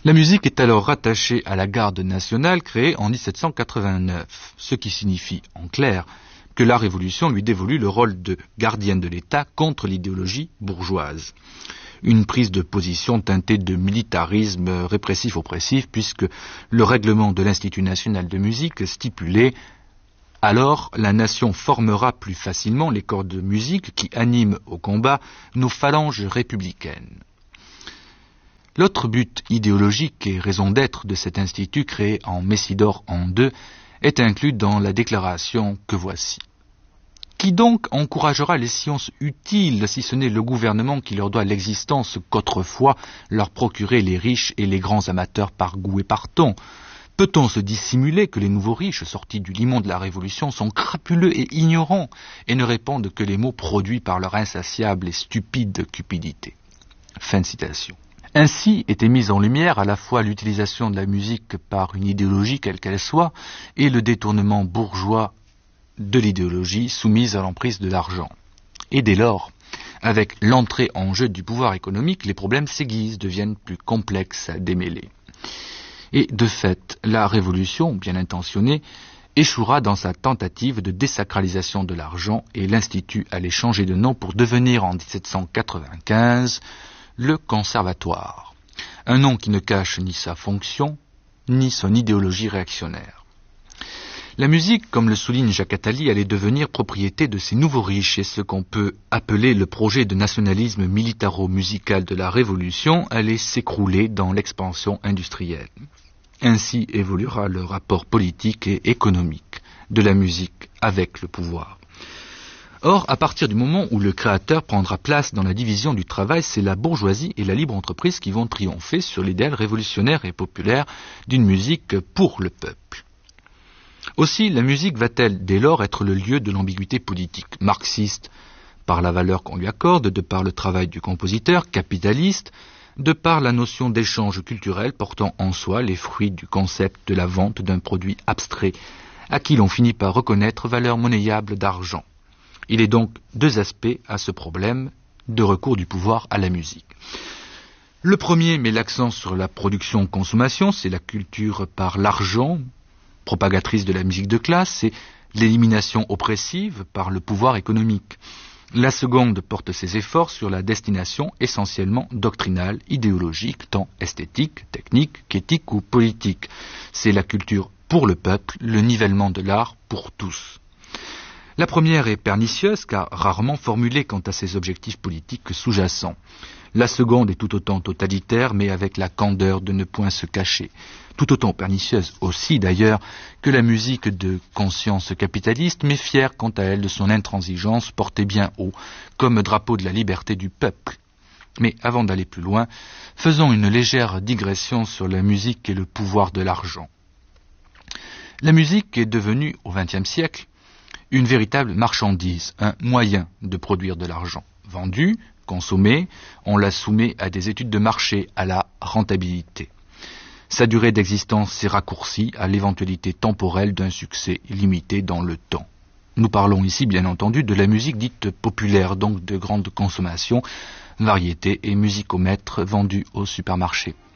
La musique est alors rattachée à la garde nationale créée en 1789, ce qui signifie, en clair, que la Révolution lui dévolue le rôle de gardienne de l'État contre l'idéologie bourgeoise. Une prise de position teintée de militarisme répressif-oppressif, puisque le règlement de l'Institut national de musique stipulait « Alors, la nation formera plus facilement les corps de musique qui animent au combat nos phalanges républicaines ». L'autre but idéologique et raison d'être de cet institut créé en Messidor en II est inclus dans la déclaration que voici. Qui donc encouragera les sciences utiles, si ce n'est le gouvernement qui leur doit l'existence qu'autrefois leur procuraient les riches et les grands amateurs par goût et par ton? Peut-on se dissimuler que les nouveaux riches sortis du limon de la Révolution sont crapuleux et ignorants et ne répondent que les maux produits par leur insatiable et stupide cupidité? Fin de citation. Ainsi était mise en lumière à la fois l'utilisation de la musique par une idéologie quelle qu'elle soit et le détournement bourgeois de l'idéologie soumise à l'emprise de l'argent. Et dès lors, avec l'entrée en jeu du pouvoir économique, les problèmes s'aiguisent, deviennent plus complexes à démêler. Et de fait, la Révolution, bien intentionnée, échouera dans sa tentative de désacralisation de l'argent et l'Institut allait changer de nom pour devenir en 1795 le Conservatoire, un nom qui ne cache ni sa fonction, ni son idéologie réactionnaire. La musique, comme le souligne Jacques Attali, allait devenir propriété de ces nouveaux riches et ce qu'on peut appeler le projet de nationalisme militaro-musical de la Révolution allait s'écrouler dans l'expansion industrielle. Ainsi évoluera le rapport politique et économique de la musique avec le pouvoir. Or, à partir du moment où le créateur prendra place dans la division du travail, c'est la bourgeoisie et la libre entreprise qui vont triompher sur l'idéal révolutionnaire et populaire d'une musique pour le peuple. Aussi, la musique va-t-elle dès lors être le lieu de l'ambiguïté politique, marxiste par la valeur qu'on lui accorde, de par le travail du compositeur, capitaliste, de par la notion d'échange culturel portant en soi les fruits du concept de la vente d'un produit abstrait, à qui l'on finit par reconnaître valeur monnayable d'argent. Il est donc deux aspects à ce problème de recours du pouvoir à la musique. Le premier met l'accent sur la production-consommation, c'est la culture par l'argent, propagatrice de la musique de classe, c'est l'élimination oppressive par le pouvoir économique. La seconde porte ses efforts sur la destination essentiellement doctrinale, idéologique, tant esthétique, technique qu'éthique ou politique. C'est la culture pour le peuple, le nivellement de l'art pour tous. La première est pernicieuse car rarement formulée quant à ses objectifs politiques sous-jacents. La seconde est tout autant totalitaire mais avec la candeur de ne point se cacher. Tout autant pernicieuse aussi d'ailleurs que la musique de conscience capitaliste mais fière quant à elle de son intransigeance portée bien haut comme drapeau de la liberté du peuple. Mais avant d'aller plus loin, faisons une légère digression sur la musique et le pouvoir de l'argent. La musique est devenue au XXe siècle une véritable marchandise, un moyen de produire de l'argent. Vendue, consommée, on la soumet à des études de marché, à la rentabilité. Sa durée d'existence s'est raccourcie à l'éventualité temporelle d'un succès limité dans le temps. Nous parlons ici bien entendu de la musique dite populaire, donc de grande consommation, variété et musicomètre vendus au supermarché.